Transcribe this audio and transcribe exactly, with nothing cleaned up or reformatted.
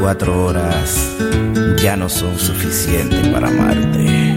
veinticuatro horas ya no son suficientes para amarte.